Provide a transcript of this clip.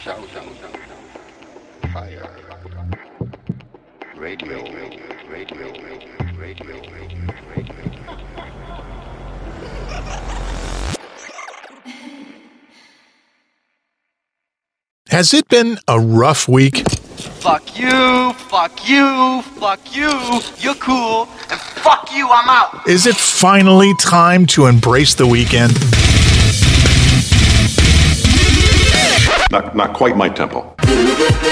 Fire. Radio. Has it been a rough week? Fuck you, fuck you, fuck you, you're cool, and fuck you, I'm out. Is it finally time to embrace the weekend? Not quite my tempo.